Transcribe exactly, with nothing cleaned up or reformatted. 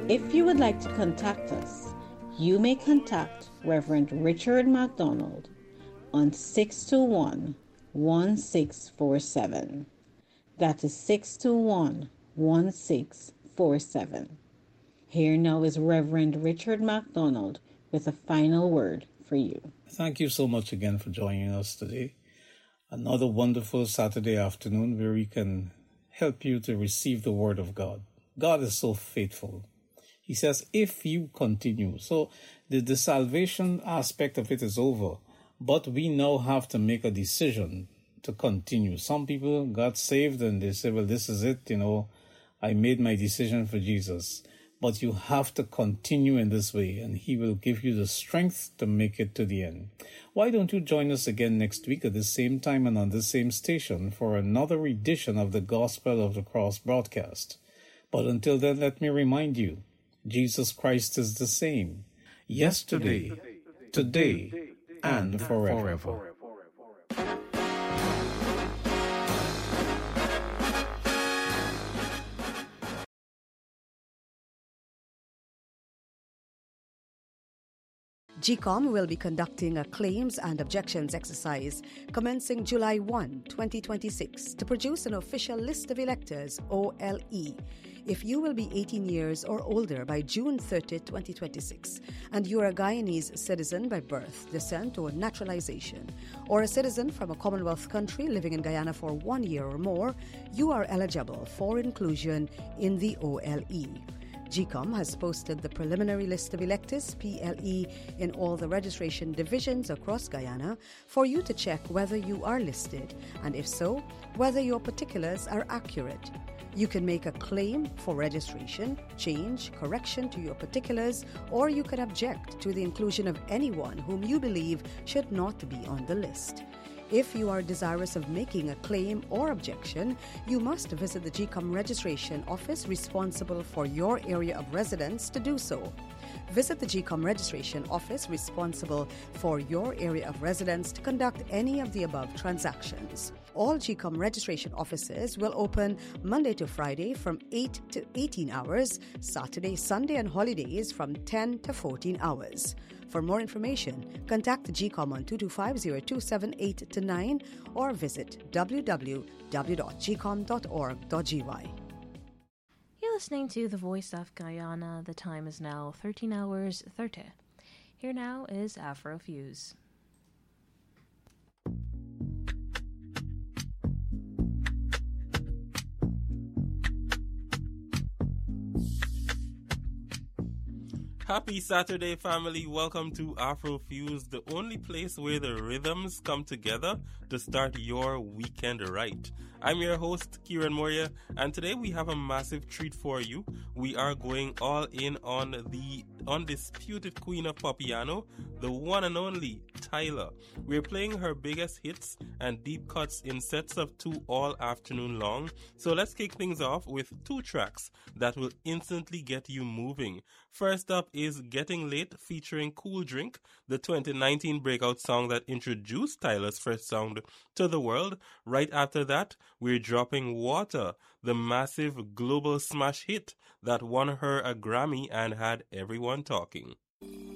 If you would like to contact us, you may contact Reverend Richard MacDonald on six two one, one six four seven. That is six two one, one six four seven. Here now is Reverend Richard MacDonald with a final word for you. Thank you so much again for joining us today. Another wonderful Saturday afternoon where we can help you to receive the Word of God. God is so faithful. He says, if you continue. So the, the salvation aspect of it is over, but we now have to make a decision to continue. Some people got saved and they say, well, this is it, you know, I made my decision for Jesus. But you have to continue in this way, and He will give you the strength to make it to the end. Why don't you join us again next week at the same time and on the same station for another edition of the Gospel of the Cross broadcast? But until then, let me remind you, Jesus Christ is the same, yesterday, today, and forever. G COM will be conducting a claims and objections exercise commencing July first, twenty twenty-six to produce an official list of electors, O L E. If you will be eighteen years or older by June thirtieth, twenty twenty-six, and you are a Guyanese citizen by birth, descent, or naturalization, or a citizen from a Commonwealth country living in Guyana for one year or more, you are eligible for inclusion in the O L E. G COM has posted the preliminary list of electors, P L E, in all the registration divisions across Guyana for you to check whether you are listed, and if so, whether your particulars are accurate. You can make a claim for registration, change, correction to your particulars, or you can object to the inclusion of anyone whom you believe should not be on the list. If you are desirous of making a claim or objection, you must visit the G COM registration office responsible for your area of residence to do so. Visit the G COM registration office responsible for your area of residence to conduct any of the above transactions. All G COM registration offices will open Monday to Friday from eight to eighteen hours, Saturday, Sunday and holidays from ten to fourteen hours. For more information, contact the G COM on two two five, zero two seven eight to nine or visit w w w dot g com dot org dot g y. You're listening to The Voice of Guyana. The time is now thirteen hours thirty. Here now is Afrofuse. Happy Saturday, family. Welcome to Afrofuse, the only place where the rhythms come together to start your weekend right. I'm your host, Kieran Moria, and today we have a massive treat for you. We are going all in on the undisputed queen of Popiano, the one and only Tyla. We're playing her biggest hits and deep cuts in sets of two all afternoon long. So let's kick things off with two tracks that will instantly get you moving. First up is Getting Late featuring Cool Drink, the twenty nineteen breakout song that introduced Tyla's first sound to the world. Right after that, we're dropping Water, the massive global smash hit that won her a Grammy and had everyone talking.